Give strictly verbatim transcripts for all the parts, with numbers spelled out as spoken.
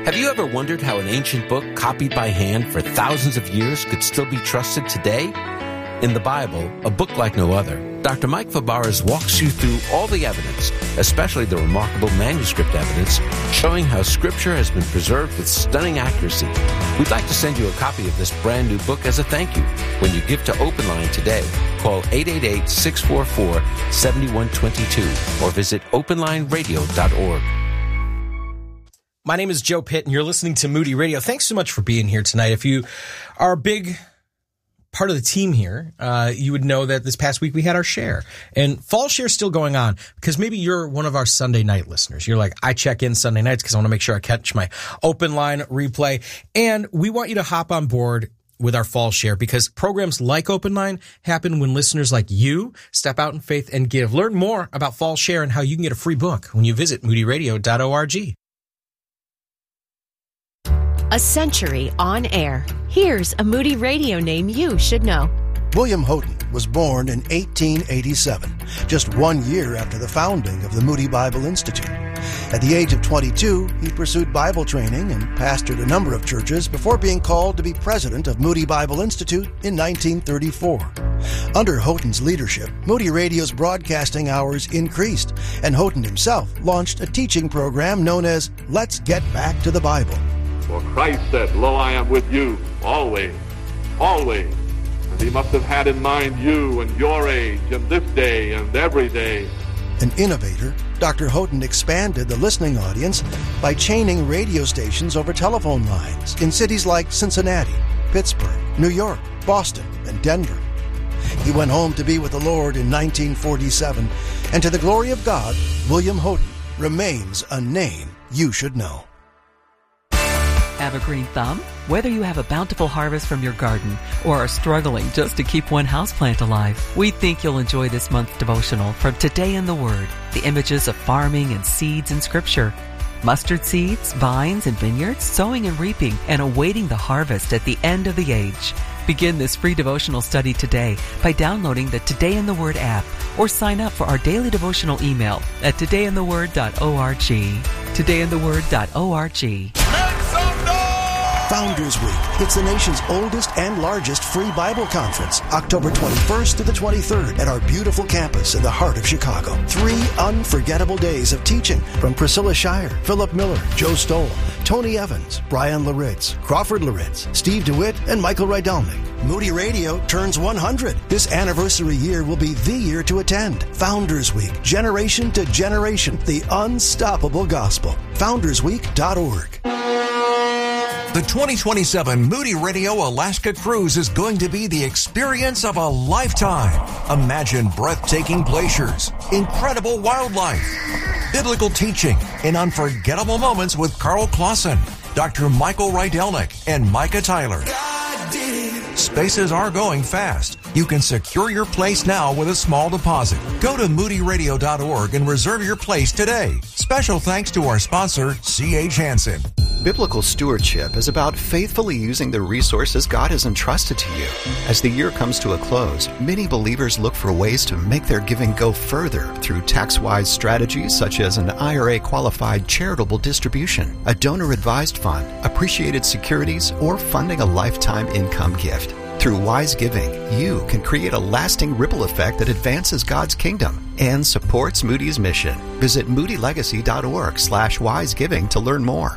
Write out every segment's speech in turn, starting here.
Have you ever wondered how an ancient book copied by hand for thousands of years could still be trusted today? In the Bible, a book like no other, Doctor Mike Fabarez walks you through all the evidence, especially the remarkable manuscript evidence, showing how Scripture has been preserved with stunning accuracy. We'd like to send you a copy of this brand new book as a thank you when you give to Open Line today. Call eight eight eight, six four four, seven one two two or visit open line radio dot org. My name is Joe Pitt, and you're listening to Moody Radio. Thanks so much for being here tonight. If you are a big part of the team here, uh, you would know that this past week we had our share. And fall share is still going on because maybe you're one of our Sunday night listeners. You're like, I check in Sunday nights because I want to make sure I catch my Open Line replay. And we want you to hop on board with our fall share because programs like Open Line happen when listeners like you step out in faith and give. Learn more about fall share and how you can get a free book when you visit moody radio dot org. A century on air. Here's a Moody Radio name you should know. William Houghton was born in eighteen eighty-seven, just one year after the founding of the Moody Bible Institute. At the age of twenty-two, he pursued Bible training and pastored a number of churches before being called to be president of Moody Bible Institute in nineteen thirty-four. Under Houghton's leadership, Moody Radio's broadcasting hours increased, and Houghton himself launched a teaching program known as Let's Get Back to the Bible. For Christ said, Lo, I am with you, always, always. And he must have had in mind you and your age and this day and every day. An innovator, Doctor Houghton expanded the listening audience by chaining radio stations over telephone lines in cities like Cincinnati, Pittsburgh, New York, Boston, and Denver. He went home to be with the Lord in nineteen forty-seven, and to the glory of God, William Houghton remains a name you should know. Have a green thumb? Whether you have a bountiful harvest from your garden or are struggling just to keep one houseplant alive, we think you'll enjoy this month's devotional from Today in the Word, the images of farming and seeds in Scripture. Mustard seeds, vines, and vineyards, sowing and reaping, and awaiting the harvest at the end of the age. Begin this free devotional study today by downloading the Today in the Word app or sign up for our daily devotional email at today in the word dot org. today in the word dot org. Founders Week. It's the nation's oldest and largest free Bible conference, October twenty-first to the twenty-third at our beautiful campus in the heart of Chicago. Three unforgettable days of teaching from Priscilla Shire, Philip Miller, Joe Stoll, Tony Evans, Brian Laritz, Crawford Laritz, Steve DeWitt, and Michael Rydelnik. Moody Radio turns one hundred. This anniversary year will be the year to attend. Founders Week, generation to generation, the unstoppable gospel. founders week dot org. The twenty twenty-seven Moody Radio Alaska Cruise is going to be the experience of a lifetime. Imagine breathtaking glaciers, incredible wildlife, biblical teaching, and unforgettable moments with Carl Clausen, Doctor Michael Rydelnik, and Micah Tyler. Spaces are going fast. You can secure your place now with a small deposit. Go to moody radio dot org and reserve your place today. Special thanks to our sponsor, C H Hansen. Biblical stewardship is about faithfully using the resources God has entrusted to you. As the year comes to a close, many believers look for ways to make their giving go further through tax-wise strategies such as an I R A-qualified charitable distribution, a donor-advised fund, appreciated securities, or funding a lifetime income gift. Through wise giving, you can create a lasting ripple effect that advances God's kingdom and supports Moody's mission. Visit moody legacy dot org slash wise giving to learn more.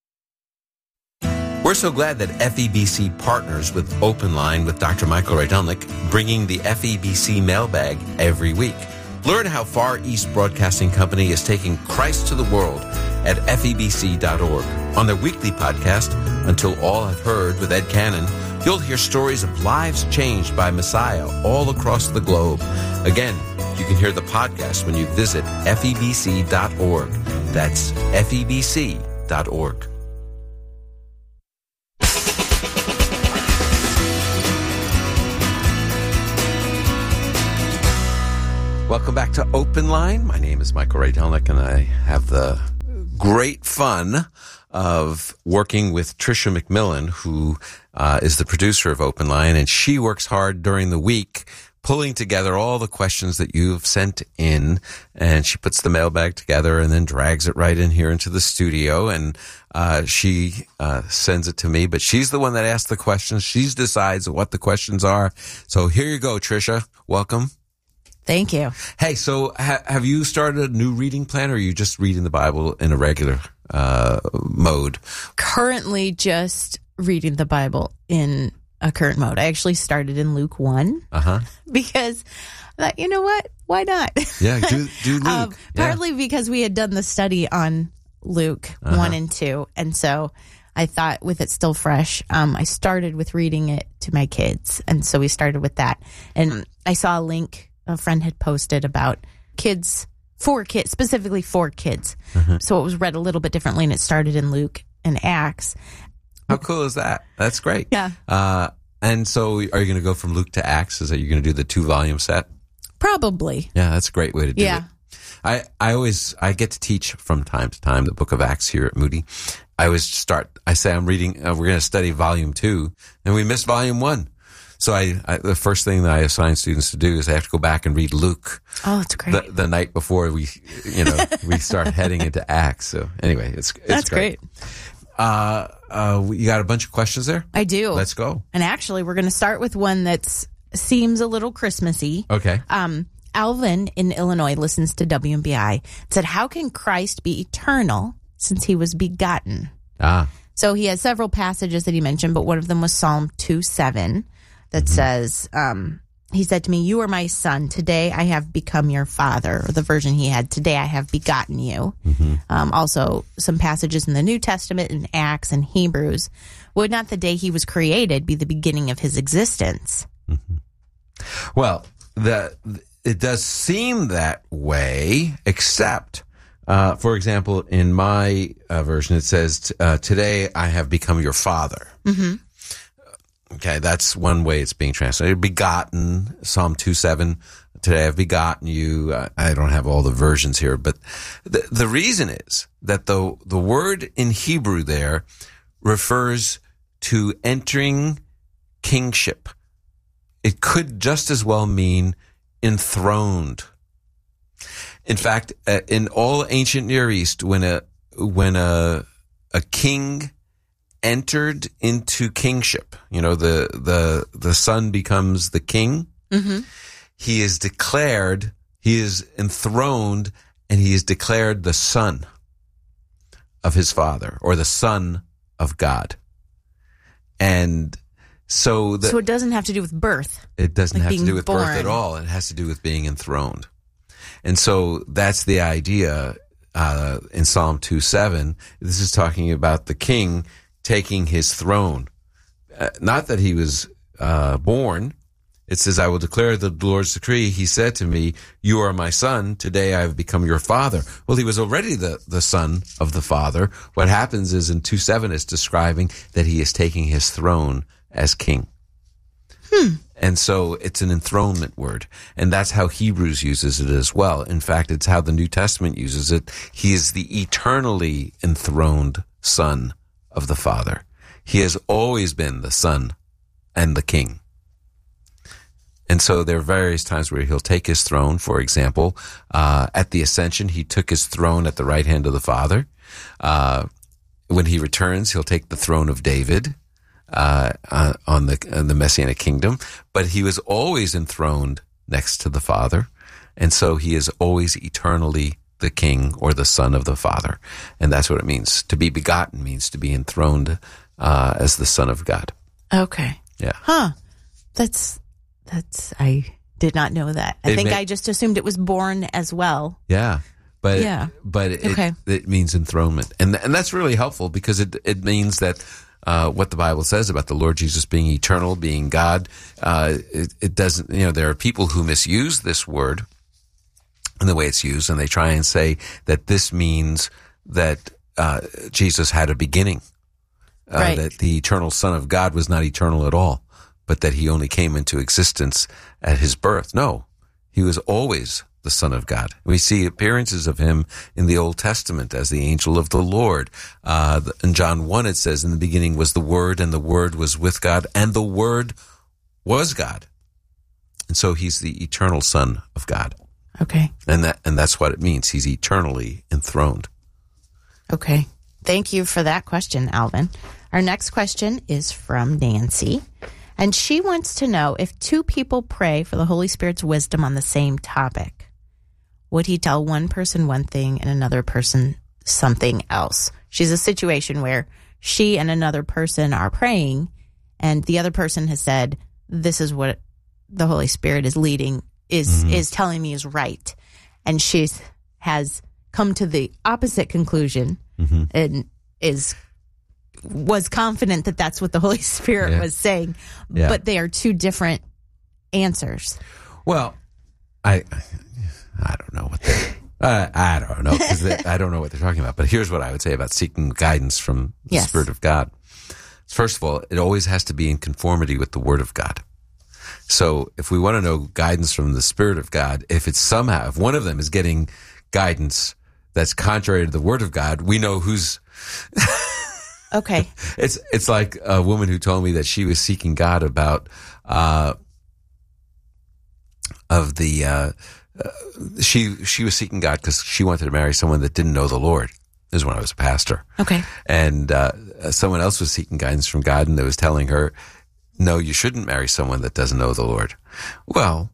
We're so glad that F E B C partners with Open Line with Doctor Michael Rydelnik, bringing the F E B C mailbag every week. Learn how Far East Broadcasting Company is taking Christ to the world at F E B C dot org. On their weekly podcast, Until All Have Heard with Ed Cannon, you'll hear stories of lives changed by Messiah all across the globe. Again, you can hear the podcast when you visit F E B C dot org. That's F E B C dot org. Welcome back to Open Line. My name is Michael Rydelnik, and I have the great fun of working with Tricia McMillan, who uh, is the producer of Open Line, and she works hard during the week pulling together all the questions that you've sent in, and she puts the mailbag together and then drags it right in here into the studio, and uh, she uh, sends it to me. But she's the one that asks the questions. She decides what the questions are. So here you go, Tricia. Welcome. Thank you. Hey, so ha- have you started a new reading plan, or are you just reading the Bible in a regular uh, mode? Currently just reading the Bible in a current mode. I actually started in Luke one uh-huh. because I thought, you know what? Why not? Yeah, do, do Luke. um, partly yeah. because we had done the study on Luke uh-huh. one and two. And so I thought with it still fresh, um, I started with reading it to my kids. And so we started with that. And I saw a link a friend had posted about kids, for kids, specifically for kids. Uh-huh. So it was read a little bit differently, and it started in Luke and Acts. How cool is that? That's great. Yeah. Uh, and so are you going to go from Luke to Acts? Is that you're going to do the two volume set? Probably. Yeah, that's a great way to do yeah. it. I, I always, I get to teach from time to time the book of Acts here at Moody. I always start, I say I'm reading, uh, we're going to study volume two, and we missed volume one. So I, I, the first thing that I assign students to do is they have to go back and read Luke. Oh, that's great. The, the night before we, you know, we start heading into Acts. So anyway, it's, it's that's great. great. Uh, uh, you got a bunch of questions there? I do. Let's go. And actually, we're going to start with one that's seems a little Christmassy. Okay. Um, Alvin in Illinois listens to W M B I. Said, "How can Christ be eternal since he was begotten?" Ah. So he has several passages that he mentioned, but one of them was Psalm two seven that mm-hmm. says, um, he said to me, "You are my son. Today I have become your father." Or the version he had, "Today I have begotten you." Mm-hmm. Um, also, some passages in the New Testament, in Acts and Hebrews. "Would not the day he was created be the beginning of his existence?" Mm-hmm. Well, the, it does seem that way, except, uh, for example, in my uh, version, it says, uh, "Today I have become your father." Mm-hmm. Okay, that's one way it's being translated. Begotten, Psalm two seven, "Today I've begotten you." Uh, I don't have all the versions here, but the, the reason is that the, the word in Hebrew there refers to entering kingship. It could just as well mean enthroned. In fact, uh, in all ancient Near East, when a, when a, a king entered into kingship, you know, the, the, the son becomes the king. Mm-hmm. He is declared, he is enthroned, and he is declared the son of his father, or the son of God. And so the, so it doesn't have to do with birth. It doesn't like have to do with born. birth at all. It has to do with being enthroned. And so that's the idea uh, in Psalm two seven. This is talking about the king taking his throne. Uh, not that he was uh, born. It says, "I will declare the Lord's decree. He said to me, 'You are my son. Today I have become your father.'" Well, he was already the, the son of the father. What happens is in two seven, it's describing that he is taking his throne as king. Hmm. And so it's an enthronement word. And that's how Hebrews uses it as well. In fact, it's how the New Testament uses it. He is the eternally enthroned son of the Father. He has always been the son and the king. And so there are various times where he'll take his throne. For example, uh, at the ascension, he took his throne at the right hand of the Father. Uh, when he returns, he'll take the throne of David. Uh, uh, on the on the Messianic kingdom, but he was always enthroned next to the Father, and so he is always eternally the King or the Son of the Father, and that's what it means. To be begotten means to be enthroned uh, as the Son of God. Okay. Yeah. Huh. That's that's I did not know that. I It think may- I just assumed it was born as well. Yeah. But Yeah. but it, Okay. it means enthronement, and and that's really helpful because it it means that. Uh, what the Bible says about the Lord Jesus being eternal, being God, uh, it, it doesn't, you know, there are people who misuse this word and the way it's used, and they try and say that this means that uh, Jesus had a beginning, uh, Right. that the eternal Son of God was not eternal at all, but that he only came into existence at his birth. No, he was always the Son of God. We see appearances of him in the Old Testament as the angel of the Lord. Uh, in John one, it says, "In the beginning was the Word, and the Word was with God, and the Word was God." And so he's the eternal Son of God. Okay. And that and that's what it means. He's eternally enthroned. Okay. Thank you for that question, Alvin. Our next question is from Nancy, and she wants to know if two people pray for the Holy Spirit's wisdom on the same topic, would he tell one person one thing and another person something else? She's a situation where she and another person are praying, and the other person has said, this is what the Holy Spirit is leading, is mm-hmm. is telling me is right. And she has come to the opposite conclusion mm-hmm. and is was confident that that's what the Holy Spirit yeah. was saying. Yeah. But they are two different answers. Well, I I don't know what they uh, I don't know because I don't know what they're talking about. But here's what I would say about seeking guidance from the yes. Spirit of God. First of all, it always has to be in conformity with the Word of God. So if we want to know guidance from the Spirit of God, if it's somehow, if one of them is getting guidance that's contrary to the Word of God, we know who's... Okay. It's it's like a woman who told me that she was seeking God about, uh, of the, uh, uh, she, she was seeking God because she wanted to marry someone that didn't know the Lord. This is when I was a pastor. Okay. And uh, someone else was seeking guidance from God, and they was telling her, no, you shouldn't marry someone that doesn't know the Lord. Well,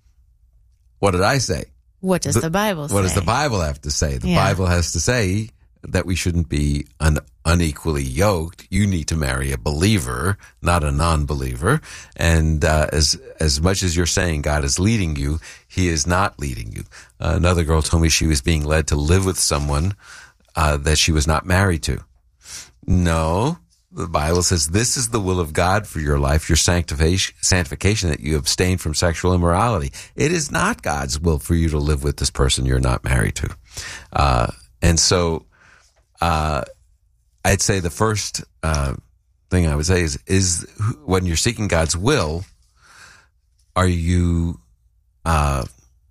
what did I say? What does the, the Bible say? What does the Bible have to say? The yeah. Bible has to say that we shouldn't be un- unequally yoked. You need to marry a believer, not a non-believer. And uh, as as much as you're saying God is leading you, he is not leading you. Uh, another girl told me she was being led to live with someone uh, that she was not married to. No. The Bible says this is the will of God for your life, your sanctification, sanctification, that you abstain from sexual immorality. It is not God's will for you to live with this person you're not married to. Uh, and so, uh, I'd say the first, uh, thing I would say is, is when you're seeking God's will, are you, uh,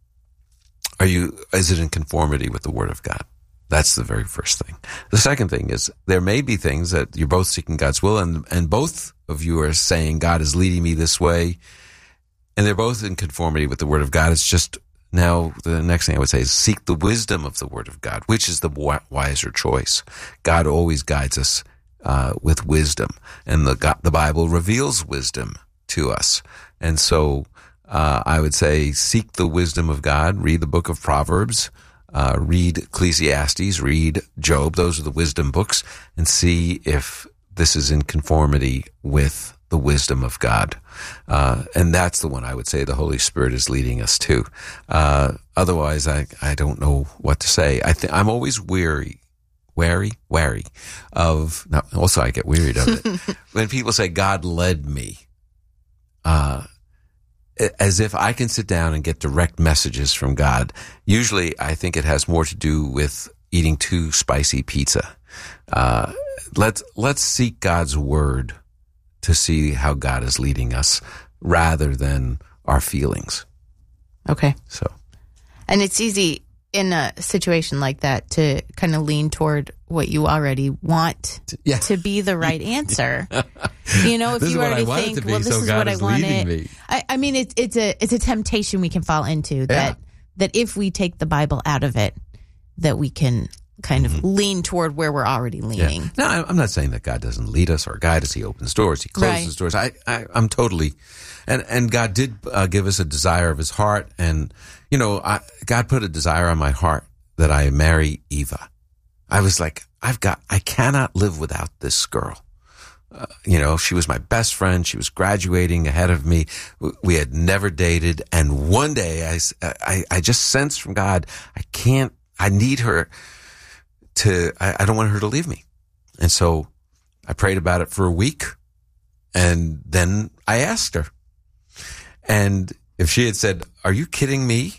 are you, is it in conformity with the Word of God? That's the very first thing. The second thing is there may be things that you're both seeking God's will, and and both of you are saying God is leading me this way, and they're both in conformity with the Word of God. It's just now the next thing I would say is seek the wisdom of the Word of God, which is the wiser choice. God always guides us uh, with wisdom, and the God, the Bible reveals wisdom to us. And so uh, I would say seek the wisdom of God. Read the book of Proverbs. Uh, read Ecclesiastes, read Job. Those are the wisdom books, and see if this is in conformity with the wisdom of God. Uh, and that's the one I would say the Holy Spirit is leading us to. Uh, otherwise, I, I don't know what to say. I think I'm always weary, wary, wary of, no, also I get wearied of it. When people say God led me, uh, as if I can sit down and get direct messages from God. Usually I think it has more to do with eating too spicy pizza. Uh, let's, let's seek God's word to see how God is leading us rather than our feelings. Okay. So, and it's easy in a situation like that to kind of lean toward what you already want yeah. to be the right answer. You know, if this you already think, be, well, this so is God what is I wanted. Me. I, I mean, it's it's a it's a temptation we can fall into that yeah. that if we take the Bible out of it, that we can kind of mm-hmm. lean toward where we're already leaning. Yeah. No, I'm not saying that God doesn't lead us or guide us. He opens doors. He closes right. doors. I, I, I'm totally, and, and God did uh, give us a desire of his heart. And, you know, I, God put a desire on my heart that I marry Eva. I was like, I've got, I cannot live without this girl. Uh, you know, she was my best friend. She was graduating ahead of me. We had never dated. And one day I, I, I just sensed from God, I can't, I need her to, I, I don't want her to leave me. And so I prayed about it for a week, and then I asked her. And if she had said, are you kidding me?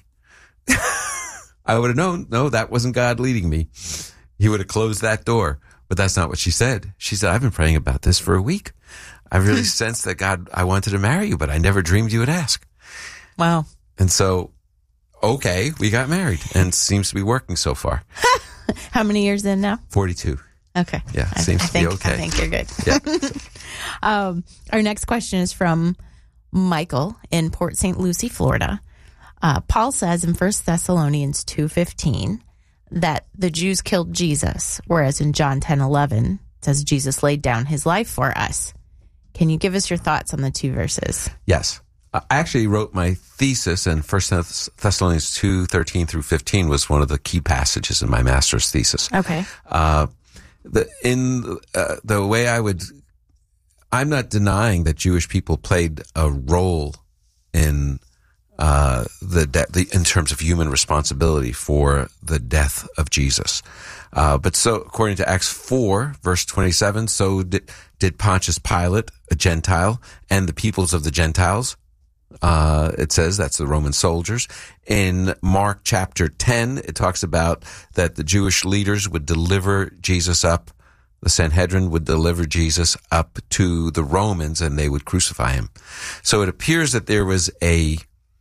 I would have known, no, that wasn't God leading me. He would have closed that door. But that's not what she said. She said, I've been praying about this for a week. I really sensed that God, I wanted to marry you, but I never dreamed you would ask. Wow. And so, okay, we got married, and it seems to be working so far. How many years in now? forty-two. Okay. Yeah, I, seems I to think, be okay. I think you're good. Yeah. um, our next question is from Michael in Port Saint Lucie, Florida. Uh, Paul says in First Thessalonians two fifteen that the Jews killed Jesus, whereas in John ten eleven it says Jesus laid down his life for us. Can you give us your thoughts on the two verses? Yes. I actually wrote my thesis, and First Thessalonians two thirteen through fifteen was one of the key passages in my master's thesis. Okay. Uh, the, in uh, the way I would, I'm not denying that Jewish people played a role in uh, the, de- the in terms of human responsibility for the death of Jesus. Uh, but so, according to Acts four, verse twenty-seven, so did, did Pontius Pilate, a Gentile, and the peoples of the Gentiles. Uh, it says that's the Roman soldiers. In Mark chapter ten, it talks about that the Jewish leaders would deliver Jesus up. The Sanhedrin would deliver Jesus up to the Romans and they would crucify him. So it appears that there was a,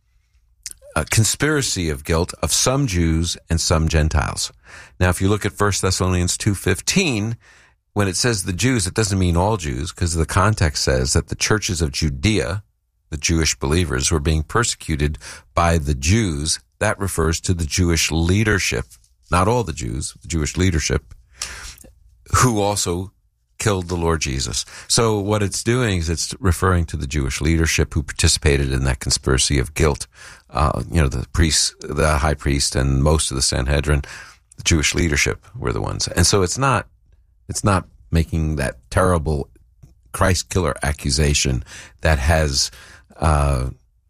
a conspiracy of guilt of some Jews and some Gentiles. Now, if you look at First Thessalonians two fifteen, when it says the Jews, it doesn't mean all Jews, because the context says that the churches of Judea, the Jewish believers, were being persecuted by the Jews. That refers to the Jewish leadership, not all the Jews, the Jewish leadership, who also killed the Lord Jesus. So what it's doing is it's referring to the Jewish leadership who participated in that conspiracy of guilt. Uh, you know, the priests, the high priest, and most of the Sanhedrin, the Jewish leadership were the ones. And so it's not, it's not making that terrible Christ killer accusation that has uh,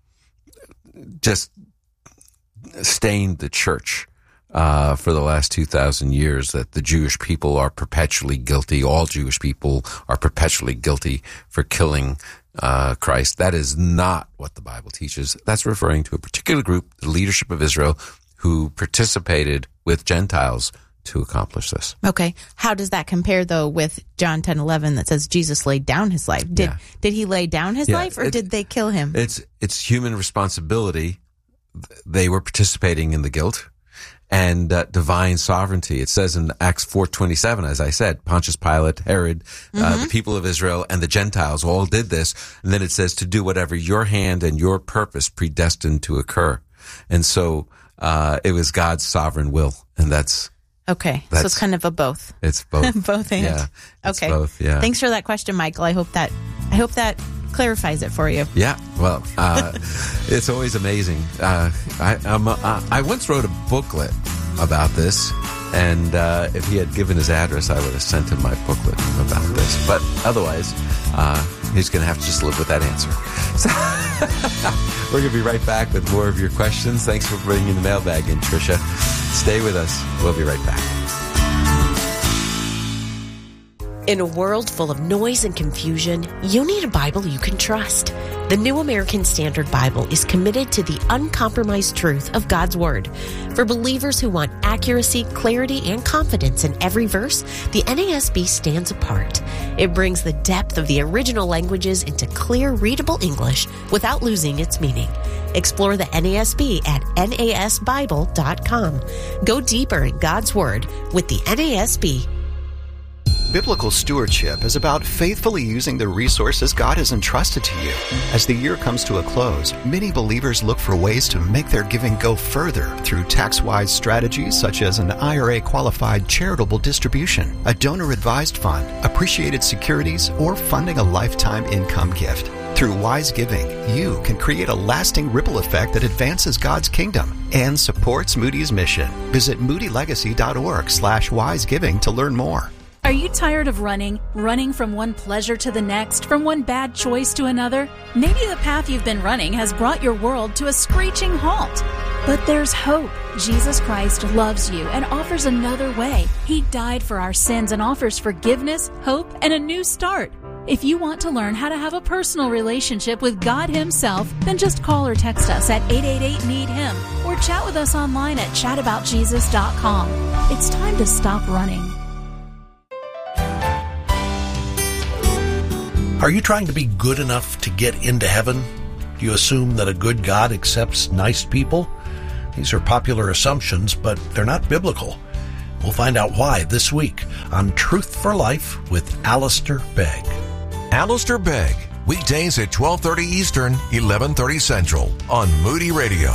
just stained the church uh, for the last two thousand years, that the Jewish people are perpetually guilty. All Jewish people are perpetually guilty for killing uh, Christ. That is not what the Bible teaches. That's referring to a particular group, the leadership of Israel, who participated with Gentiles to accomplish this. Okay. How does that compare, though, with John ten eleven that says Jesus laid down his life? Did Yeah. did he lay down his Yeah, life, or it- did they kill him? It's it's human responsibility. They were participating in the guilt, and uh, divine sovereignty. It says in Acts four twenty-seven, as I said, Pontius Pilate, Herod, uh, Mm-hmm. the people of Israel, and the Gentiles all did this. And then it says to do whatever your hand and your purpose predestined to occur. And so uh, it was God's sovereign will, and that's Okay. So That's- it's kind of a both. it's both. both and. Yeah, it's Okay. both. Yeah. Thanks for that question, Michael. I hope that I hope that clarifies it for you. Yeah, well, uh, it's always amazing. Uh, I, I'm, uh, I once wrote a booklet about this, and uh, if he had given his address, I would have sent him my booklet about this. But otherwise, uh, he's going to have to just live with that answer. So we're going to be right back with more of your questions. Thanks for bringing the mailbag in, Tricia. Stay with us. We'll be right back. In a world full of noise and confusion, you need a Bible you can trust. The New American Standard Bible is committed to the uncompromised truth of God's Word. For believers who want accuracy, clarity, and confidence in every verse, the N A S B stands apart. It brings the depth of the original languages into clear, readable English without losing its meaning. Explore the N A S B at N A S Bible dot com. Go deeper in God's Word with the N A S B. Biblical stewardship is about faithfully using the resources God has entrusted to you. As the year comes to a close, many believers look for ways to make their giving go further through tax-wise strategies such as an I R A-qualified charitable distribution, a donor-advised fund, appreciated securities, or funding a lifetime income gift. Through wise giving, you can create a lasting ripple effect that advances God's kingdom and supports Moody's mission. Visit moody legacy dot org slash wise giving to learn more. Are you tired of running, running from one pleasure to the next, from one bad choice to another? Maybe the path you've been running has brought your world to a screeching halt. But there's hope. Jesus Christ loves you and offers another way. He died for our sins and offers forgiveness, hope, and a new start. If you want to learn how to have a personal relationship with God Himself, then just call or text us at eight eight eight, need him or chat with us online at chat about jesus dot com. It's time to stop running. Are you trying to be good enough to get into heaven? Do you assume that a good God accepts nice people? These are popular assumptions, but they're not biblical. We'll find out why this week on Truth for Life with Alistair Begg. Alistair Begg Weekdays at twelve thirty Eastern, eleven thirty Central on Moody Radio.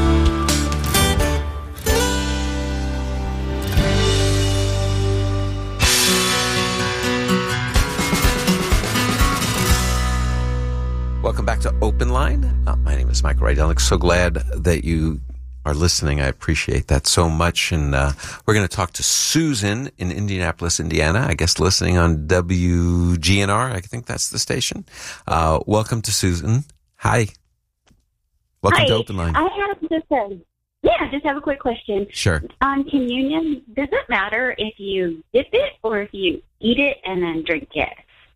Welcome back to Open Line. Uh, my name is Michael Rydelnik. So glad that you are listening. I appreciate that so much. And uh, we're going to talk to Susan in Indianapolis, Indiana, I guess listening on W G N R. I think that's the station. Uh, welcome to Susan. Hi. Welcome Hi. to Open Line. I have just a, yeah, just have a quick question. Sure. On communion, does it matter if you dip it or if you eat it and then drink it?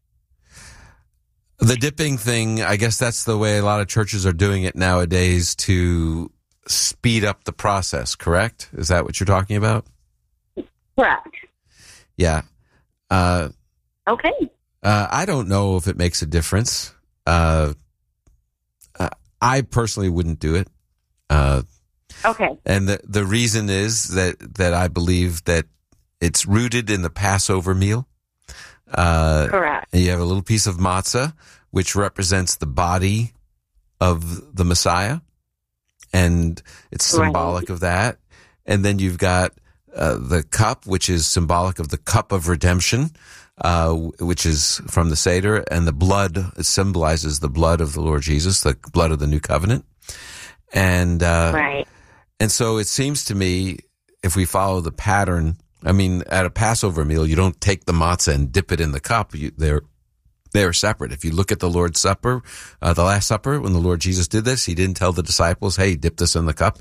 The dipping thing, I guess that's the way a lot of churches are doing it nowadays to speed up the process, correct? Is that what you're talking about? Correct. Yeah. Uh, okay. Uh, I don't know if it makes a difference. Uh, uh, I personally wouldn't do it. Uh, okay. And the, the reason is that, that I believe that it's rooted in the Passover meal. Uh, Correct. And you have a little piece of matzah, which represents the body of the Messiah, and it's symbolic right. of that. And then you've got uh, the cup, which is symbolic of the cup of redemption, uh, which is from the Seder, and the blood, it symbolizes the blood of the Lord Jesus, the blood of the new covenant. And uh, right. And so it seems to me, if we follow the pattern, I mean, at a Passover meal, you don't take the matzah and dip it in the cup. You, they're they're separate. If you look at the Lord's Supper, uh, the Last Supper, when the Lord Jesus did this, he didn't tell the disciples, hey, dip this in the cup.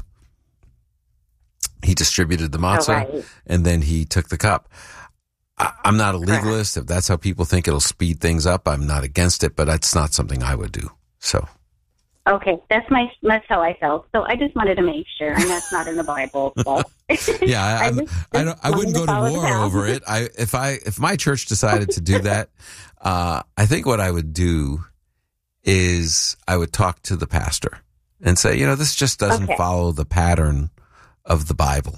He distributed the matzah, oh, right. and then he took the cup. I, I'm not a legalist. If that's how people think it'll speed things up, I'm not against it, but that's not something I would do. So. Okay, that's my that's how I felt. So I just wanted to make sure, and that's not in the Bible. So. yeah, I, I, just, I, don't, I wouldn't go to war over it. I if I if my church decided to do that, uh, I think what I would do is I would talk to the pastor and say, you know, this just doesn't okay. follow the pattern of the Bible,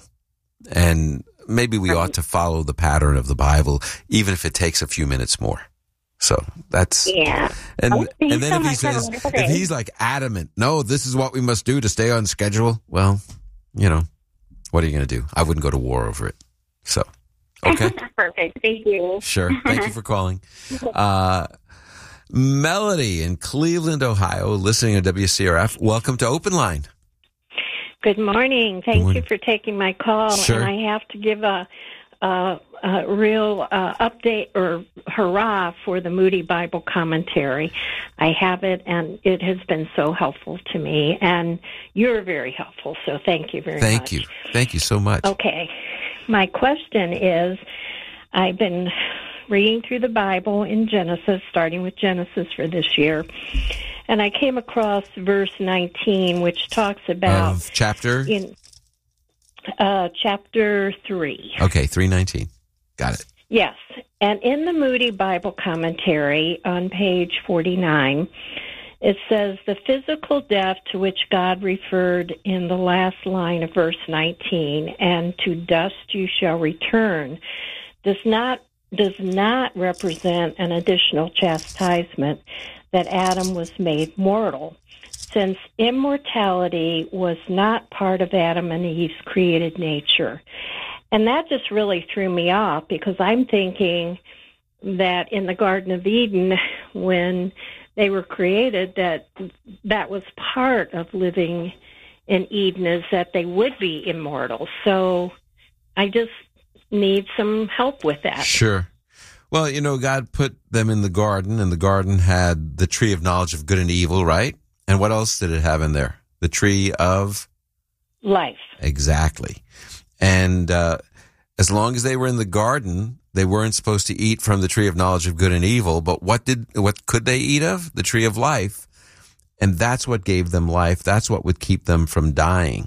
and maybe we right. ought to follow the pattern of the Bible, even if it takes a few minutes more. So that's yeah, and oh, and then so if he says if he's like adamant, no, this is what we must do to stay on schedule. Well, you know, what are you going to do? I wouldn't go to war over it. So, okay, perfect. Thank you. Sure, thank you for calling, uh, Melody in Cleveland, Ohio, listening to W C R F. Welcome to Open Line. Good morning. Thank Good morning. you for taking my call. Sure. And I have to give a. Uh, a real uh, update or hurrah for the Moody Bible Commentary. I have it, and it has been so helpful to me, and you're very helpful, so thank you very thank much. Thank you. Thank you so much. Okay. My question is, I've been reading through the Bible in Genesis, starting with Genesis for this year, and I came across verse nineteen, which talks about... Of chapter? In, uh, chapter three. Okay, three nineteen. Got it. Yes. And in the Moody Bible Commentary on page forty-nine, it says, the physical death to which God referred in the last line of verse nineteen, and to dust you shall return, does not does not represent an additional chastisement that Adam was made mortal, since immortality was not part of Adam and Eve's created nature. And that just really threw me off, because I'm thinking that in the Garden of Eden, when they were created, that that was part of living in Eden, is that they would be immortal. So I just need some help with that. Sure. Well, you know, God put them in the garden, and the garden had the tree of knowledge of good and evil, right? And what else did it have in there? The tree of life. Exactly. And uh, as long as they were in the garden, they weren't supposed to eat from the tree of knowledge of good and evil. But what did what could they eat of? The tree of life. And that's what gave them life. That's what would keep them from dying.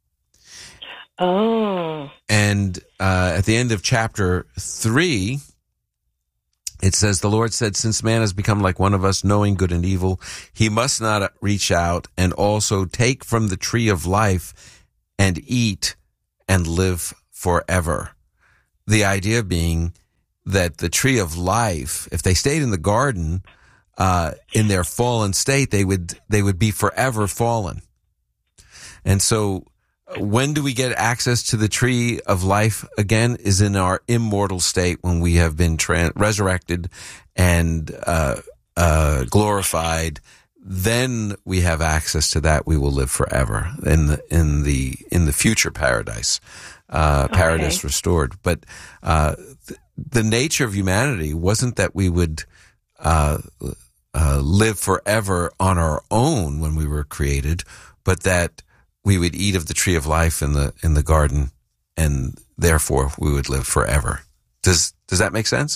Oh. And uh, at the end of chapter three, it says, the Lord said, since man has become like one of us, knowing good and evil, he must not reach out and also take from the tree of life and eat and live forever. The idea being that the tree of life, if they stayed in the garden, uh, in their fallen state, they would they would be forever fallen. And so when do we get access to the tree of life again? Is in our immortal state when we have been tra- resurrected and uh, uh, glorified. Then we have access to that. We will live forever in the in the in the future paradise, uh, okay. Paradise restored. But uh, th- the nature of humanity wasn't that we would uh, uh, live forever on our own when we were created, but that we would eat of the tree of life in the in the garden, and therefore we would live forever. Does does that make sense?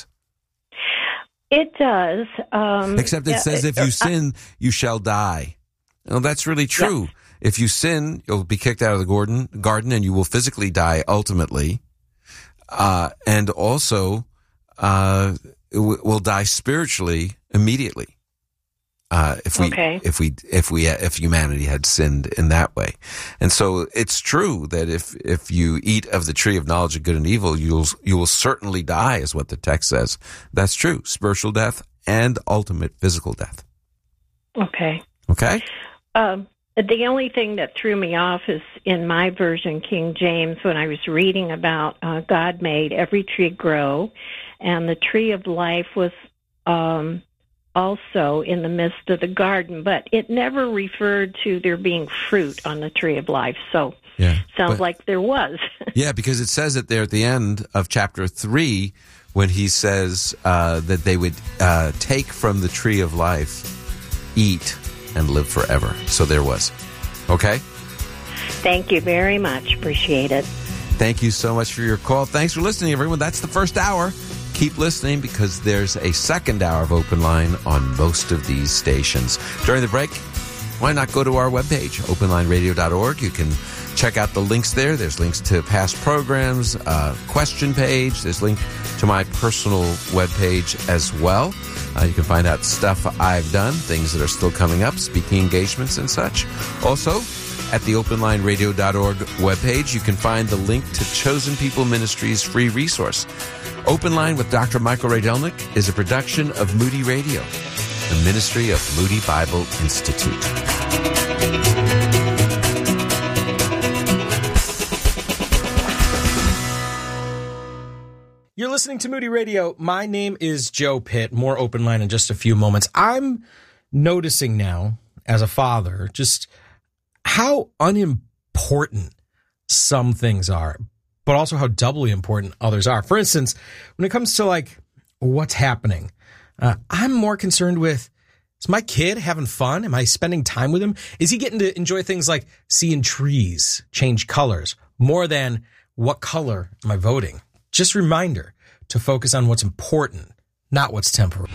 It does. Um, Except it says if you sin, you shall die. Well, that's really true. Yes. If you sin, you'll be kicked out of the garden, garden and you will physically die ultimately. Uh, and also, uh, will die spiritually immediately. Uh, if we, okay. if we, if we, if humanity had sinned in that way. And so it's true that if, if you eat of the tree of knowledge of good and evil, you'll, you will certainly die is what the text says. That's true. Spiritual death and ultimate physical death. Okay. Okay. Um, the only thing that threw me off is in my version, King James, when I was reading about uh, God made every tree grow, and the tree of life was, um, also in the midst of the garden, but it never referred to there being fruit on the tree of life. So yeah, sounds but, like there was. Yeah, because it says it there at the end of chapter three when he says uh, that they would uh, take from the tree of life, eat, and live forever. So there was. Okay? Thank you very much. Appreciate it. Thank you so much for your call. Thanks for listening, everyone. That's the first hour. Keep listening because there's a second hour of Open Line on most of these stations. During the break, why not go to our webpage, open line radio dot org. You can check out the links there. There's links to past programs, uh, question page. There's link to my personal webpage as well. Uh, you can find out stuff I've done, things that are still coming up, speaking engagements and such. Also, at the open line radio dot org webpage, you can find the link to Chosen People Ministries' free resource. Open Line with Doctor Michael Rydelnik is a production of Moody Radio, the ministry of Moody Bible Institute. You're listening to Moody Radio. My name is Joe Pitt. More Open Line in just a few moments. I'm noticing now, as a father, just how unimportant some things are, but also how doubly important others are. For instance, when it comes to like what's happening, uh, I'm more concerned with, is my kid having fun? Am I spending time with him? Is he getting to enjoy things like seeing trees change colors more than what color am I voting? Just a reminder to focus on what's important, not what's temporary.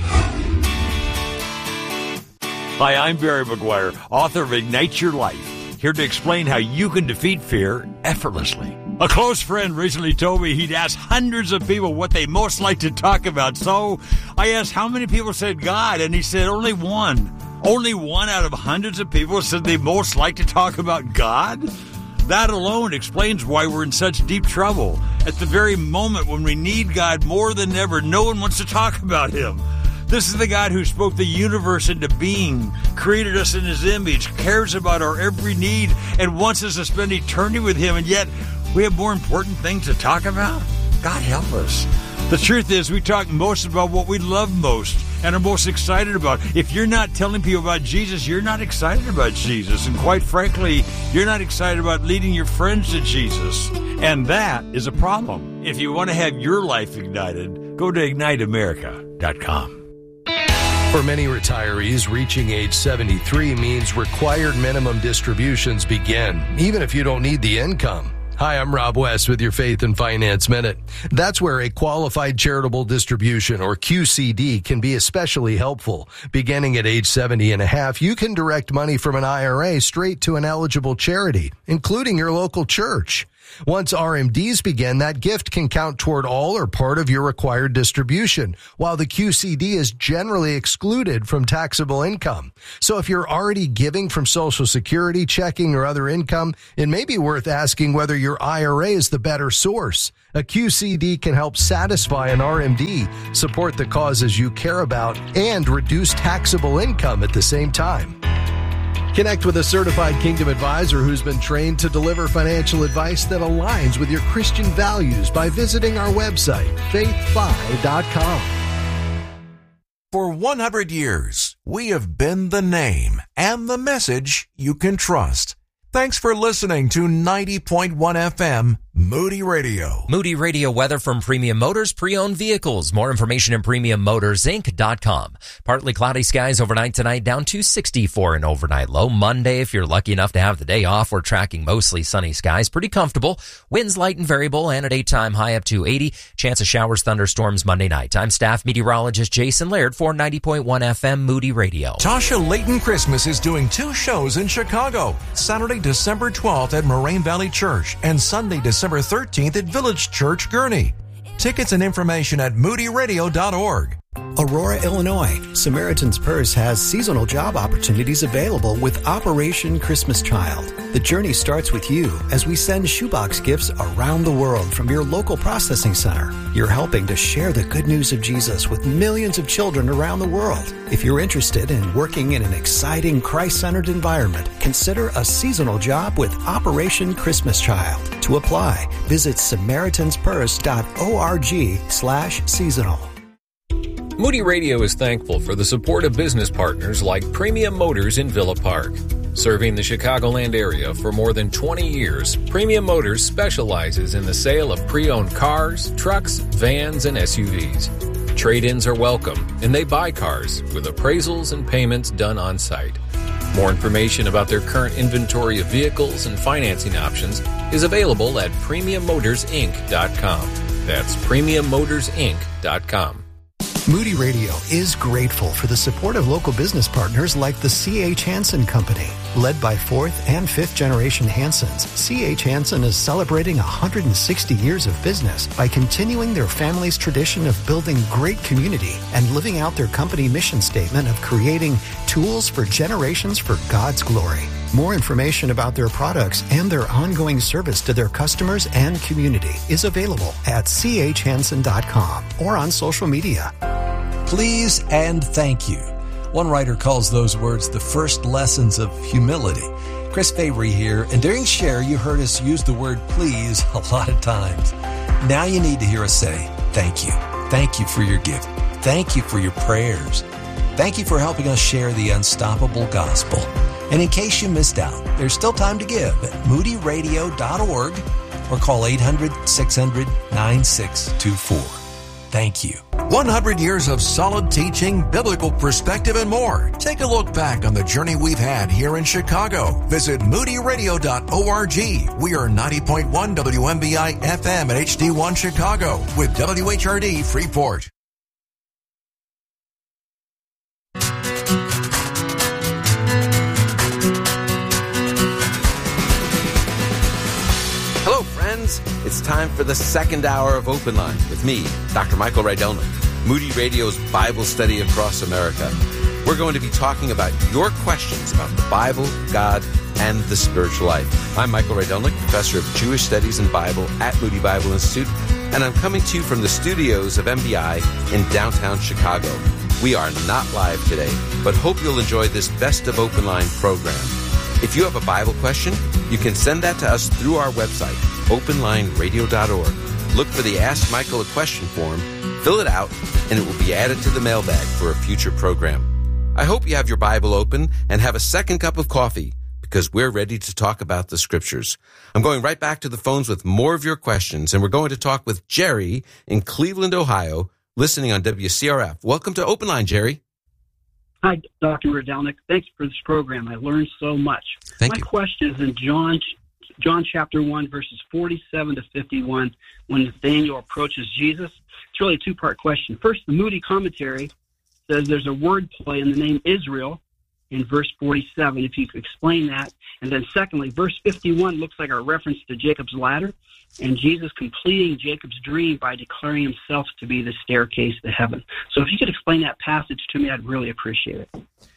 Hi, I'm Barry McGuire, author of Ignite Your Life, here to explain how you can defeat fear effortlessly. A close friend recently told me he'd asked hundreds of people what they most like to talk about. So I asked how many people said God, and he said only one. Only one out of hundreds of people said they most like to talk about God? That alone explains why we're in such deep trouble. At the very moment when we need God more than ever, no one wants to talk about him. This is the God who spoke the universe into being, created us in his image, cares about our every need, and wants us to spend eternity with him, and yet we have more important things to talk about? God help us. The truth is, we talk most about what we love most and are most excited about. If you're not telling people about Jesus, you're not excited about Jesus. And quite frankly, you're not excited about leading your friends to Jesus. And that is a problem. If you want to have your life ignited, go to ignite america dot com. For many retirees, reaching age seventy-three means required minimum distributions begin, even if you don't need the income. Hi, I'm Rob West with your Faith and Finance Minute. That's where a qualified charitable distribution, or Q C D, can be especially helpful. Beginning at age seventy and a half, you can direct money from an I R A straight to an eligible charity, including your local church. Once R M Ds begin, that gift can count toward all or part of your required distribution, while the Q C D is generally excluded from taxable income. So if you're already giving from Social Security, checking, or other income, it may be worth asking whether your I R A is the better source. A Q C D can help satisfy an R M D, support the causes you care about, and reduce taxable income at the same time. Connect with a certified Kingdom advisor who's been trained to deliver financial advice that aligns with your Christian values by visiting our website, faith fi dot com. For one hundred years, we have been the name and the message you can trust. Thanks for listening to ninety point one F M Moody Radio. Moody Radio weather from Premium Motors Pre-Owned Vehicles. More information at premium motors inc dot com. Partly cloudy skies overnight tonight, down to sixty-four an overnight low. Monday, if you're lucky enough to have the day off, we're tracking mostly sunny skies. Pretty comfortable. Winds light and variable, and a daytime high up to eighty. Chance of showers, thunderstorms Monday night. I'm staff meteorologist Jason Laird for ninety point one F M Moody Radio. Tasha Layton Christmas is doing two shows in Chicago. Saturday, December twelfth at Moraine Valley Church, and Sunday, December thirteenth at Village Church, Gurney. Tickets and information at moody radio dot org. Aurora, Illinois. Samaritan's Purse has seasonal job opportunities available with Operation Christmas Child. The journey starts with you as we send shoebox gifts around the world from your local processing center. You're helping to share the good news of Jesus with millions of children around the world. If you're interested in working in an exciting Christ-centered environment, consider a seasonal job with Operation Christmas Child. To apply, visit samaritans purse dot org slash seasonal. Moody Radio is thankful for the support of business partners like Premium Motors in Villa Park. Serving the Chicagoland area for more than twenty years, Premium Motors specializes in the sale of pre-owned cars, trucks, vans, and S U Vs. Trade-ins are welcome, and they buy cars with appraisals and payments done on site. More information about their current inventory of vehicles and financing options is available at premium motors inc dot com. That's premium motors inc dot com. Moody Radio is grateful for the support of local business partners like the C H. Hansen Company. Led by fourth and fifth generation Hansens, C H. Hansen is celebrating one hundred sixty years of business by continuing their family's tradition of building great community and living out their company mission statement of creating tools for generations for God's glory. More information about their products and their ongoing service to their customers and community is available at c h hansen dot com or on social media. Please and thank you. One writer calls those words the first lessons of humility. Chris Fabry here, and during Share, you heard us use the word please a lot of times. Now you need to hear us say thank you. Thank you for your gift. Thank you for your prayers. Thank you for helping us share the unstoppable gospel. And in case you missed out, there's still time to give at moody radio dot org or call eight hundred, six hundred, nine six two four. Thank you. one hundred years of solid teaching, biblical perspective, and more. Take a look back on the journey we've had here in Chicago. Visit moody radio dot org. We are ninety point one W M B I F M at H D one Chicago with W H R D Freeport. Hello, friends. It's time for the second hour of Open Line with me, Doctor Michael Rydelnik, Moody Radio's Bible study across America. We're going to be talking about your questions about the Bible, God, and the spiritual life. I'm Michael Rydelnik, professor of Jewish Studies and Bible at Moody Bible Institute, and I'm coming to you from the studios of M B I in downtown Chicago. We are not live today, but hope you'll enjoy this Best of Open Line program. If you have a Bible question, you can send that to us through our website, open line radio dot org. Look for the Ask Michael a Question form, fill it out, and it will be added to the mailbag for a future program. I hope you have your Bible open and have a second cup of coffee, because we're ready to talk about the Scriptures. I'm going right back to the phones with more of your questions, and we're going to talk with Jerry in Cleveland, Ohio, listening on W C R F. Welcome to Open Line, Jerry. Hi, Doctor Rydelnik. Thanks for this program. I learned so much. Thank My you. question is in John, John chapter one, verses forty-seven to fifty-one, when Nathanael approaches Jesus. It's really a two-part question. First, the Moody commentary says there's a word play in the name Israel, in verse forty-seven, if you could explain that. And then secondly, verse fifty-one looks like a reference to Jacob's ladder and Jesus completing Jacob's dream by declaring himself to be the staircase to heaven. So if you could explain that passage to me, I'd really appreciate it.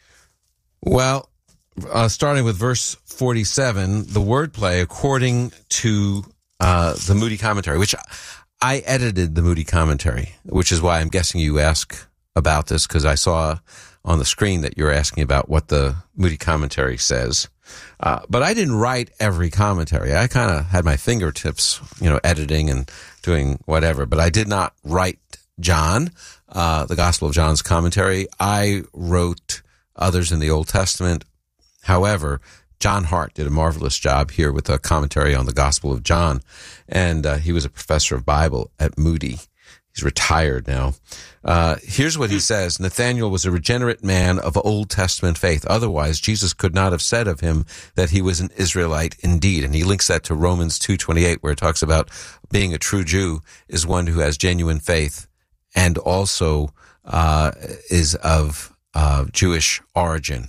Well, uh, starting with verse forty-seven, the wordplay, according to uh, the Moody Commentary, which I edited the Moody Commentary, which is why I'm guessing you ask about this, because I saw on the screen that you're asking about what the Moody Commentary says. Uh, but I didn't write every commentary. I kind of had my fingertips, you know, editing and doing whatever, but I did not write John, uh, the Gospel of John's commentary. I wrote others in the Old Testament. However, John Hart did a marvelous job here with a commentary on the Gospel of John, and uh, he was a professor of Bible at Moody. He's retired now. Uh, here's what he says. Nathanael was a regenerate man of Old Testament faith. Otherwise, Jesus could not have said of him that he was an Israelite indeed. And he links that to Romans two twenty-eight, where it talks about being a true Jew is one who has genuine faith and also uh, is of uh, Jewish origin.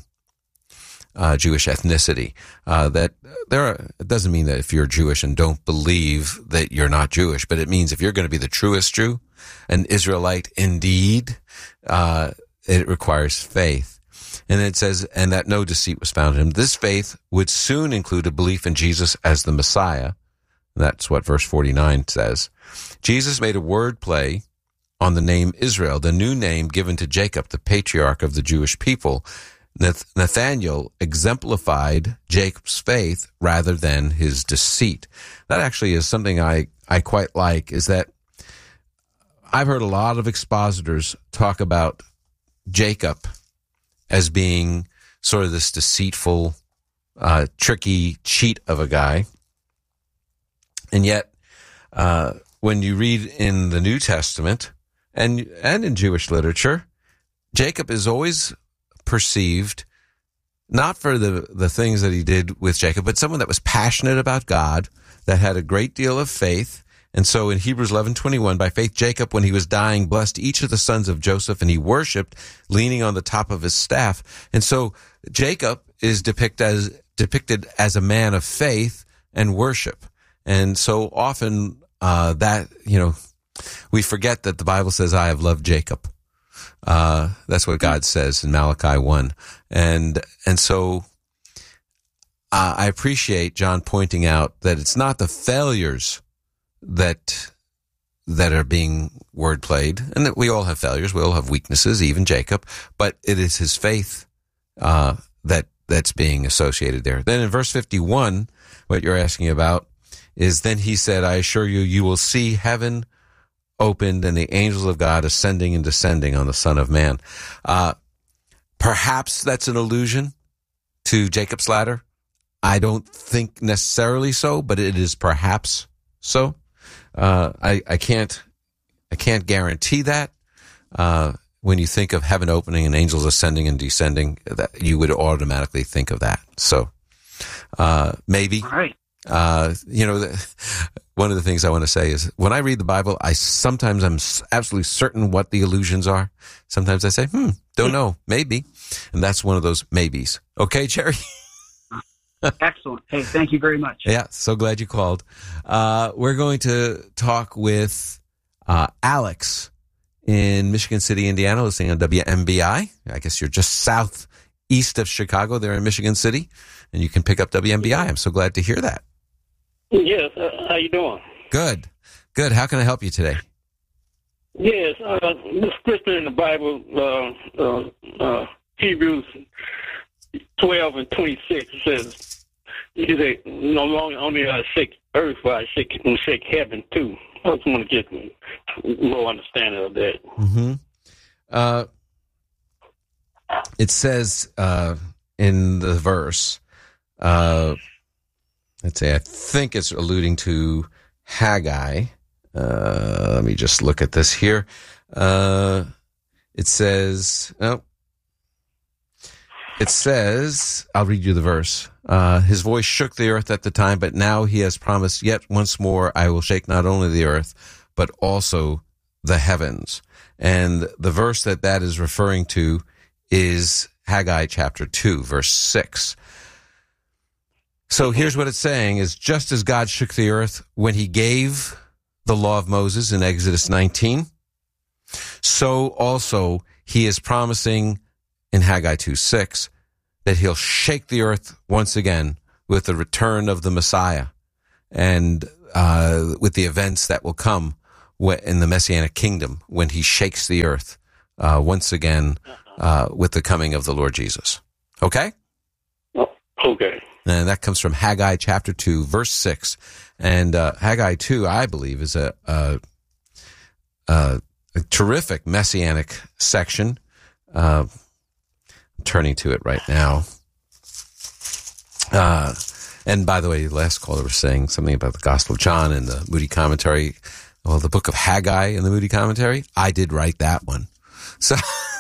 Uh, Jewish ethnicity. Uh, that there are, it doesn't mean that if you're Jewish and don't believe that you're not Jewish, but it means if you're going to be the truest Jew, an Israelite indeed, uh, it requires faith. And it says, and that no deceit was found in him. This faith would soon include a belief in Jesus as the Messiah. That's what verse forty-nine says. Jesus made a word play on the name Israel, the new name given to Jacob, the patriarch of the Jewish people. Nathanael exemplified Jacob's faith rather than his deceit. That actually is something I, I quite like, is that I've heard a lot of expositors talk about Jacob as being sort of this deceitful, uh, tricky cheat of a guy. And yet, uh, when you read in the New Testament and, and in Jewish literature, Jacob is always perceived not for the, the things that he did with Jacob, but someone that was passionate about God, that had a great deal of faith. And so in Hebrews eleven twenty-one, by faith, Jacob, when he was dying, blessed each of the sons of Joseph, and he worshiped, leaning on the top of his staff. And so Jacob is depicted as, depicted as a man of faith and worship. And so often, uh, that, you know, we forget that the Bible says, I have loved Jacob. Uh, that's what God says in Malachi one. And, and so, uh, I appreciate John pointing out that it's not the failures that, that are being word played, and that we all have failures. We all have weaknesses, even Jacob, but it is his faith, uh, that, that's being associated there. Then in verse fifty-one, what you're asking about is, then he said, I assure you, you will see heaven opened and the angels of God ascending and descending on the Son of Man. Uh, perhaps that's an allusion to Jacob's ladder. I don't think necessarily so, but it is perhaps so. Uh, I, I can't, I can't guarantee that. Uh, when you think of heaven opening and angels ascending and descending, that you would automatically think of that. So, uh, maybe. All right. Uh, you know, the, one of the things I want to say is when I read the Bible, I sometimes I'm absolutely certain what the allusions are. Sometimes I say, hmm, don't know, maybe. And that's one of those maybes. Okay, Jerry? Excellent. Hey, thank you very much. Yeah, so glad you called. Uh, we're going to talk with uh, Alex in Michigan City, Indiana, listening on W M B I. I guess you're just southeast of Chicago there in Michigan City, and you can pick up W M B I. I'm so glad to hear that. Yes, uh, how you doing? Good, good. How can I help you today? Yes, uh, the scripture in the Bible, uh, uh, uh, Hebrews twelve and twenty-six says, "You say no longer only I seek earth, but I seek and seek heaven too." I just want to get more understanding of that. Mm-hmm. Uh, it says uh, in the verse. Uh, Let's say, I think it's alluding to Haggai. Uh, let me just look at this here. Uh, it says, oh, it says, I'll read you the verse. Uh, his voice shook the earth at the time, but now he has promised, yet once more I will shake not only the earth, but also the heavens. And the verse that that is referring to is Haggai chapter two, verse six. So here's what it's saying is just as God shook the earth when he gave the law of Moses in Exodus nineteen, so also he is promising in Haggai two six that he'll shake the earth once again with the return of the Messiah and uh, with the events that will come in the Messianic kingdom when he shakes the earth uh, once again uh, with the coming of the Lord Jesus. Okay? Okay. And that comes from Haggai chapter two, verse six. And uh, Haggai two, I believe, is a, a, a, a terrific Messianic section. Uh, I'm turning to it right now. Uh, and by the way, the last caller was saying something about the Gospel of John and the Moody Commentary. Well, the book of Haggai in the Moody Commentary, I did write that one. So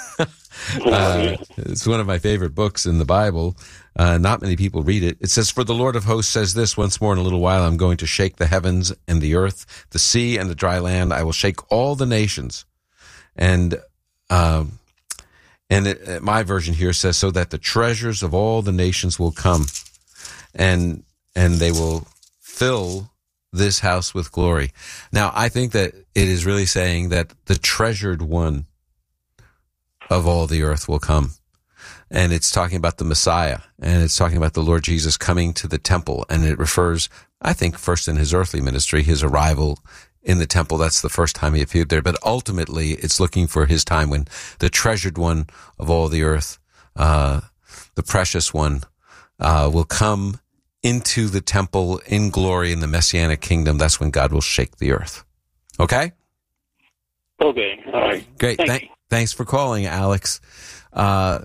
uh, it's one of my favorite books in the Bible. Uh, not many people read it. It says, "For the Lord of hosts says this, once more in a little while I'm going to shake the heavens and the earth, the sea and the dry land. I will shake all the nations." And um, and it, my version here says, "So that the treasures of all the nations will come, and and they will fill this house with glory." Now, I think that it is really saying that the treasured one of all the earth will come. And it's talking about the Messiah, and it's talking about the Lord Jesus coming to the temple. And it refers, I think, first in his earthly ministry, his arrival in the temple. That's the first time he appeared there. But ultimately, it's looking for his time when the treasured one of all the earth, uh, the precious one, uh, will come into the temple in glory in the Messianic kingdom. That's when God will shake the earth. Okay? Okay. All right. Great. Thank Th- thanks for calling, Alex. Uh,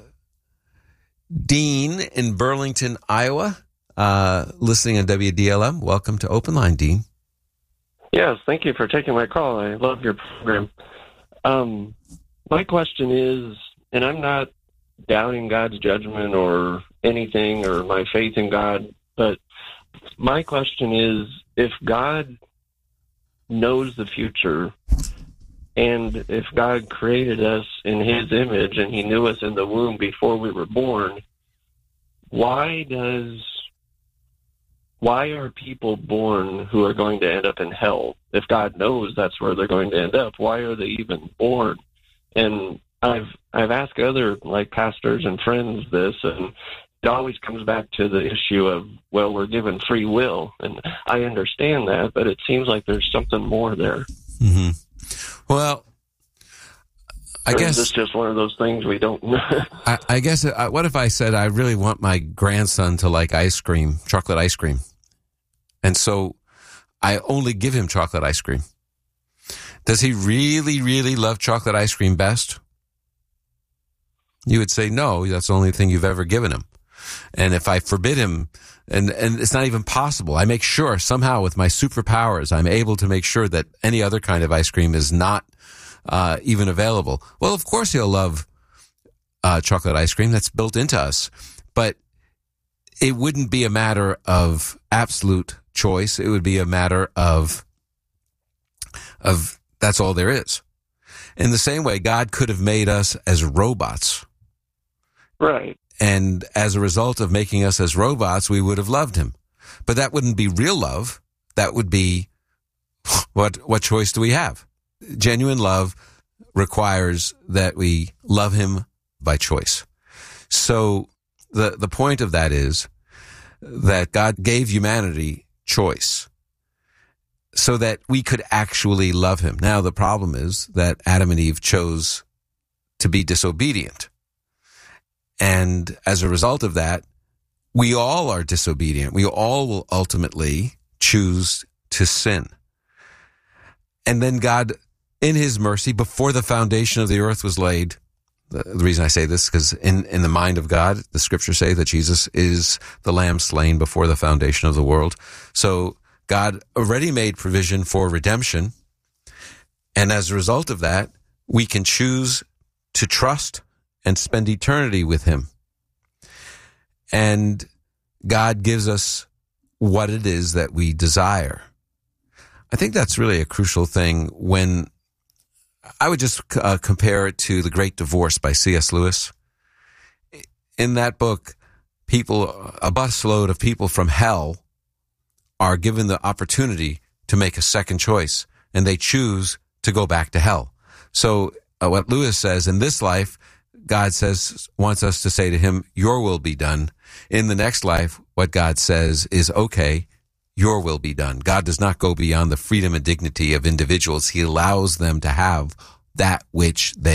Dean in Burlington, Iowa, uh, listening on W D L M. Welcome to Open Line, Dean. Yes, thank you for taking my call. I love your program. Um, my question is, and I'm not doubting God's judgment or anything or my faith in God, but my question is, if God knows the future, and if God created us in his image and he knew us in the womb before we were born, why does why are people born who are going to end up in hell? If God knows that's where they're going to end up, why are they even born? And I've I've asked other like pastors and friends this, and it always comes back to the issue of, well, we're given free will, and I understand that, but it seems like there's something more there. Mm-hmm. Well, I or guess is this just one of those things we don't know? I, I guess, uh, what if I said I really want my grandson to like ice cream, chocolate ice cream, and so I only give him chocolate ice cream. Does he really, really love chocolate ice cream best? You would say no, that's the only thing you've ever given him. And if I forbid him, and, and it's not even possible, I make sure somehow with my superpowers, I'm able to make sure that any other kind of ice cream is not uh, even available. Well, of course he'll love uh, chocolate ice cream. That's built into us. But it wouldn't be a matter of absolute choice. It would be a matter of, of that's all there is. In the same way, God could have made us as robots. Right. And as a result of making us as robots, we would have loved him. But that wouldn't be real love. That would be, what what choice do we have? Genuine love requires that we love him by choice. So the, the point of that is that God gave humanity choice so that we could actually love him. Now, the problem is that Adam and Eve chose to be disobedient. And as a result of that, we all are disobedient. We all will ultimately choose to sin. And then God, in his mercy, before the foundation of the earth was laid, the, the reason I say this is because in, in the mind of God, the scriptures say that Jesus is the lamb slain before the foundation of the world. So God already made provision for redemption. And as a result of that, we can choose to trust and spend eternity with him. And God gives us what it is that we desire. I think that's really a crucial thing when I would just uh, compare it to The Great Divorce by C S Lewis. in that book, people, a busload of people from hell are given the opportunity to make a second choice, and they choose to go back to hell. So uh, what Lewis says, in this life, God says, wants us to say to him, your will be done. In the next life, what God says is, okay, your will be done. God does not go beyond the freedom and dignity of individuals. He allows them to have that which they